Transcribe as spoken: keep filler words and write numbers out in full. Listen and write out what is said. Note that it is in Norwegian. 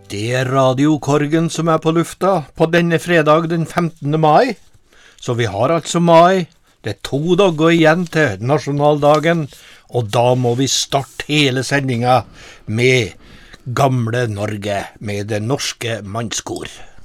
Det er radiokorgen som er på lufta på denne fredag den femtende mai. Så vi har altså mai. Det er to dager igjen til nasjonaldagen, og da må vi starte hele sendinga med Gamle Norge, med det norske mannskor.